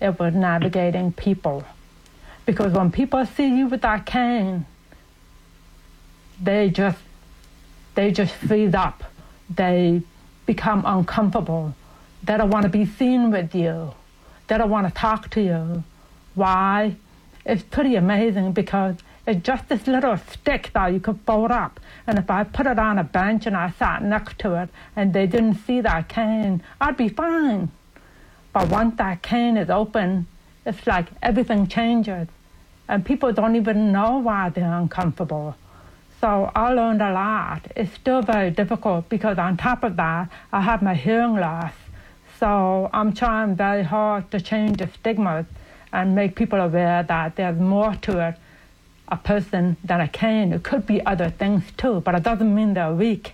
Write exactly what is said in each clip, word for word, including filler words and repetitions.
it was navigating people. Because when people see you with that cane, they just, they just freeze up. They become uncomfortable. They don't want to be seen with you. They don't want to talk to you. Why? It's pretty amazing because it's just this little stick that you could fold up. And if I put it on a bench and I sat next to it and they didn't see that cane, I'd be fine. But once that cane is open, it's like everything changes. And people don't even know why they're uncomfortable. So I learned a lot. It's still very difficult because on top of that, I have my hearing loss. So I'm trying very hard to change the stigmas and make people aware that there's more to it, a person than a cane. It could be other things too, but it doesn't mean they're weak.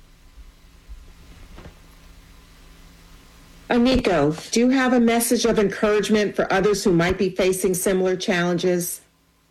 Aniko, do you have a message of encouragement for others who might be facing similar challenges?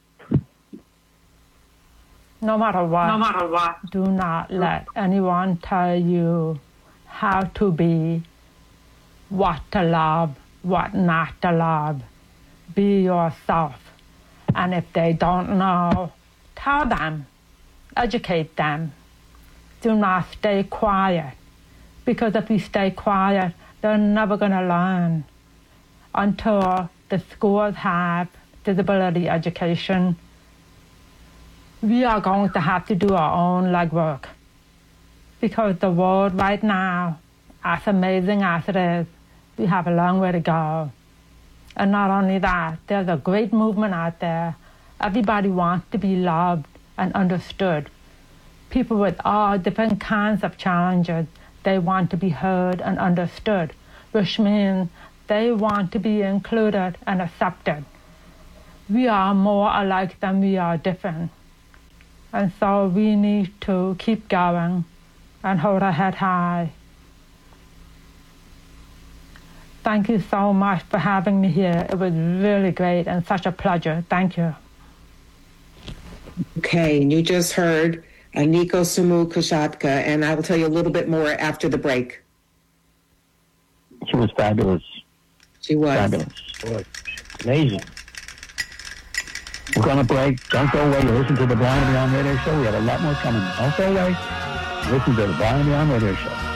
No matter what, no matter what, do not let anyone tell you how to be, what to love, what not to love. Be yourself. And if they don't know, tell them, educate them. Do not stay quiet, because if you stay quiet, they're never going to learn until the schools have disability education. We are going to have to do our own legwork, because the world right now, as amazing as it is, we have a long way to go. And not only that, there's a great movement out there. Everybody wants to be loved and understood. People with all different kinds of challenges, they want to be heard and understood, which means they want to be included and accepted. We are more alike than we are different. And so we need to keep going and hold our head high. Thank you so much for having me here. It was really great and such a pleasure. Thank you. Okay, and you just heard Aniko Sumu-Kushatka, and I will tell you a little bit more after the break. She was fabulous. She was. Fabulous. Boy, amazing. We're going to break. Don't go away. You listen to the Blind and Beyond Radio Show. We have a lot more coming. Don't go away. Listen to the Blind and Beyond Radio Show.